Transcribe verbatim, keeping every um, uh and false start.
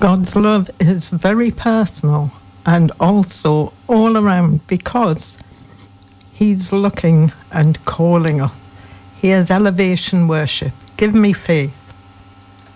God's love is very personal and also all around, because He's looking and calling us. He has elevation worship. Give me faith.